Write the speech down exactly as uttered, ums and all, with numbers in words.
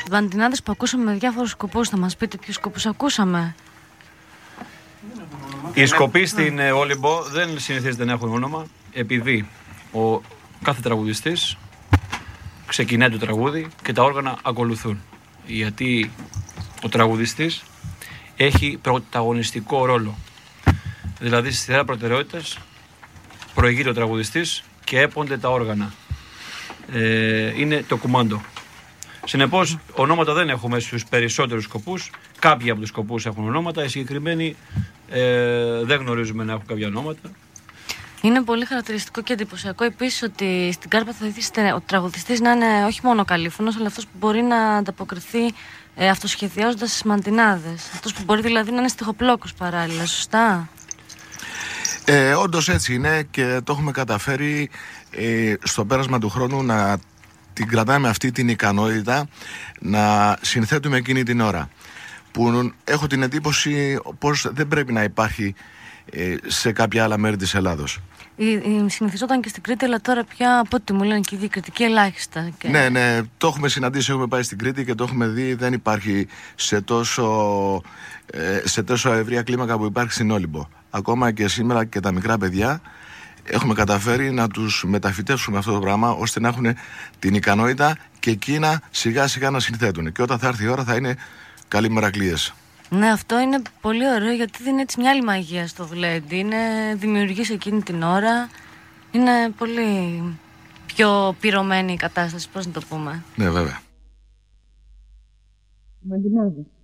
Μαντινάδες που ακούσαμε με διάφορους σκοπούς. Θα μας πείτε ποιους σκοπούς ακούσαμε? Οι σκοποί στην Όλυμπο δεν συνηθίζεται να έχουν όνομα, επειδή ο κάθε τραγουδιστής ξεκινάει το τραγούδι και τα όργανα ακολουθούν. Γιατί ο τραγουδιστής έχει πρωταγωνιστικό ρόλο. Δηλαδή στη σειρά προτεραιότητας προηγείται ο τραγουδιστής και έπονται τα όργανα. Ε, είναι το κουμάντο. Συνεπώς, ονόματα δεν έχουμε στους περισσότερους σκοπούς. Κάποιοι από τους σκοπούς έχουν ονόματα. Οι συγκεκριμένοι ε, δεν γνωρίζουμε να έχουν κάποια ονόματα. Είναι πολύ χαρακτηριστικό και εντυπωσιακό επίσης ότι στην Κάρπα θα ήθελε ο τραγουδιστής να είναι όχι μόνο καλήφωνος, αλλά αυτός που μπορεί να ανταποκριθεί ε, αυτοσχεδιάζοντας τις μαντινάδες. Αυτός που μπορεί δηλαδή να είναι στιχοπλόκος παράλληλα, σωστά? Ε, όντως έτσι είναι και το έχουμε καταφέρει ε, στο πέρασμα του χρόνου να την κρατάμε αυτή την ικανότητα να συνθέτουμε εκείνη την ώρα, που έχω την εντύπωση πως δεν πρέπει να υπάρχει ε, σε κάποια άλλα μέρη της Ελλάδος. Η, η, συνηθιζόταν και στην Κρήτη, αλλά τώρα πια από ό,τι μου λένε και οι διακριτικοί ελάχιστα. Και... Ναι, ναι, το έχουμε συναντήσει, έχουμε πάει στην Κρήτη και το έχουμε δει, δεν υπάρχει σε τόσο, ε, σε τόσο ευρία κλίμακα που υπάρχει στην Όλυμπο. Ακόμα και σήμερα και τα μικρά παιδιά έχουμε καταφέρει να τους μεταφυτεύσουμε αυτό το πράγμα, ώστε να έχουν την ικανότητα και εκείνα σιγά σιγά να συνθέτουν. Και όταν θα έρθει η ώρα θα είναι καλοί μερακλείες. Ναι, αυτό είναι πολύ ωραίο, γιατί δίνει έτσι μια άλλη μαγεία στο γλέντι. Είναι δημιουργής εκείνη την ώρα. Είναι πολύ πιο πυρωμένη η κατάσταση, πώς να το πούμε. Ναι, βέβαια. Μαντινάδες.